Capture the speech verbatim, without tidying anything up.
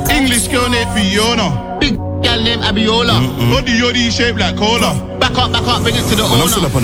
English girl named Fiona. Big girl named Abiola. Body yoddy shaped like cola. Back up, back up, bring it to the Man, I'm still owner. up on